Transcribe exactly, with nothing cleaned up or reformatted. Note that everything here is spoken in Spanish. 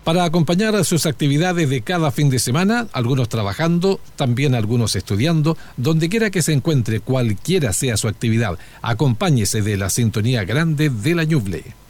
para acompañar a sus actividades de cada fin de semana, algunos trabajando, también algunos estudiando, donde quiera que se encuentre, cualquiera sea su actividad, acompáñese de la sintonía grande de la Ñuble.